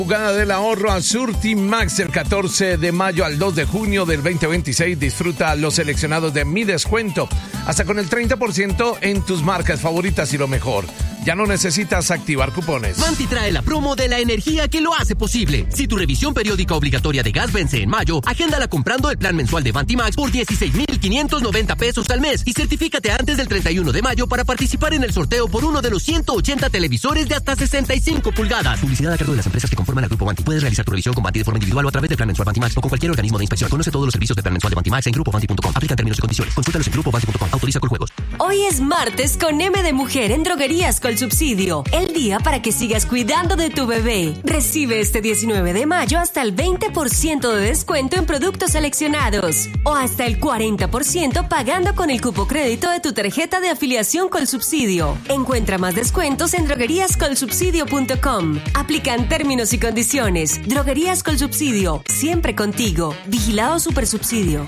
Jugada del ahorro a Surtimax el 14 de mayo al 2 de junio del 2026. Disfruta los seleccionados de mi descuento, hasta con el 30% en tus marcas favoritas y lo mejor, ya no necesitas activar cupones. Vanti trae la promo de la energía que lo hace posible. Si tu revisión periódica obligatoria de gas vence en mayo, agéndala comprando el plan mensual de Vanti Max por 16,590 pesos al mes y certifícate antes del 31 de mayo para participar en el sorteo por uno de los 180 televisores de hasta 65 pulgadas. Publicidad a cargo de las empresas que conforman al Grupo Vanti. Puedes realizar tu revisión con Vanti de forma individual o a través del plan mensual Vanti Max o con cualquier organismo de inspección. Conoce todos los servicios del plan mensual de Vanti Max en grupovanti.com. Aplican términos y condiciones. Consúltalos en grupovanti.com. Autoriza con juegos. Hoy es martes con M de Mujer en Droguerías Colsubsidio. El día para que sigas cuidando de tu bebé. Recibe este 19 de mayo hasta el 20% de descuento en productos seleccionados o hasta el 40% pagando con el cupo crédito de tu tarjeta de afiliación Colsubsidio. Encuentra más descuentos en drogueríascolsubsidio.com. Aplican términos y condiciones. Droguerías Colsubsidio, siempre contigo. Vigilado Supersubsidio.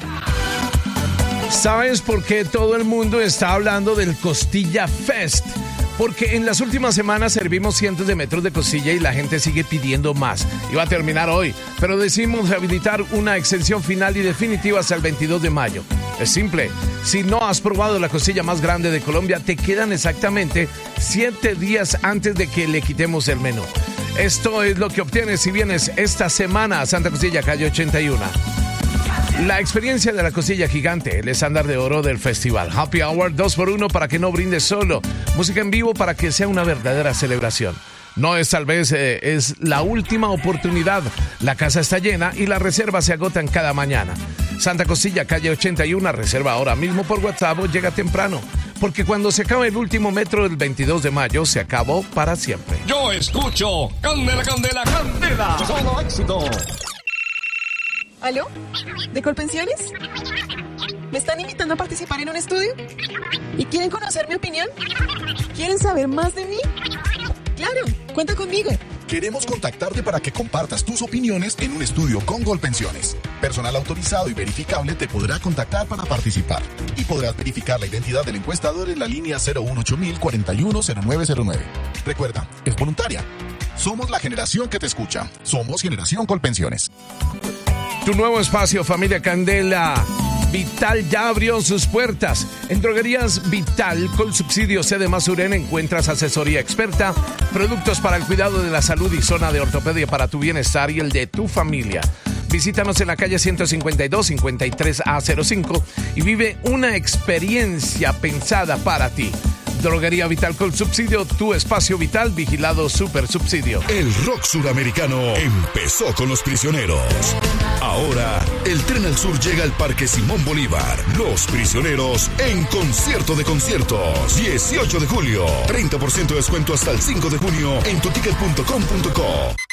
¿Sabes por qué todo el mundo está hablando del Costilla Fest? Porque en las últimas semanas servimos cientos de metros de costilla y la gente sigue pidiendo más. Iba a terminar hoy, pero decidimos rehabilitar una extensión final y definitiva hasta el 22 de mayo. Es simple, si no has probado la costilla más grande de Colombia, te quedan exactamente 7 días antes de que le quitemos el menú. Esto es lo que obtienes si vienes esta semana a Santa Costilla, calle 81. La experiencia de la costilla gigante, el estándar de oro del festival. Happy Hour 2x1 para que no brindes solo. Música en vivo para que sea una verdadera celebración. No es tal vez, es la última oportunidad. La casa está llena y las reservas se agotan cada mañana. Santa Costilla, calle 81, reserva ahora mismo por WhatsApp o llega temprano. Porque cuando se acabe el último metro del 22 de mayo, se acabó para siempre. Yo escucho Candela, Candela, Candela. Solo éxito. ¿Aló? ¿De Colpensiones? ¿Me están invitando a participar en un estudio? ¿Y quieren conocer mi opinión? ¿Quieren saber más de mí? ¡Claro! ¡Cuenta conmigo! Queremos contactarte para que compartas tus opiniones en un estudio con Colpensiones. Personal autorizado y verificable te podrá contactar para participar. Y podrás verificar la identidad del encuestador en la línea 018000 410909. Recuerda, es voluntaria. Somos la generación que te escucha. Somos Generación Colpensiones. Tu nuevo espacio, Familia Candela Vital, ya abrió sus puertas. En Droguerías Vital Colsubsidio sede Masurén encuentras asesoría experta, productos para el cuidado de la salud y zona de ortopedia para tu bienestar y el de tu familia. Visítanos en la calle 152, 53A05 y vive una experiencia pensada para ti. Droguería Vital Colsubsidio, tu espacio vital, vigilado Supersubsidio. El rock suramericano empezó con Los Prisioneros. Ahora, el tren al sur llega al Parque Simón Bolívar. Los Prisioneros en concierto de conciertos. 18 de julio, 30% de descuento hasta el 5 de junio en tuticket.com.co.